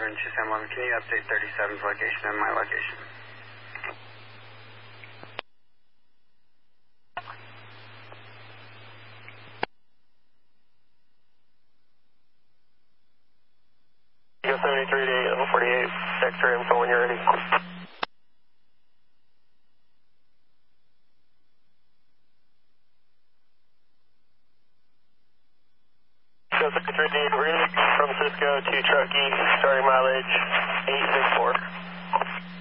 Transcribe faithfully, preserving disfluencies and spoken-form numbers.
Squadron two seven one, can you update thirty-seven's location and my location? Go seventy-three to eight forty-eight, sector info when you're ready. Go seventy-three to eight, we're going to from Cisco to Truckee, starting mileage eight six four.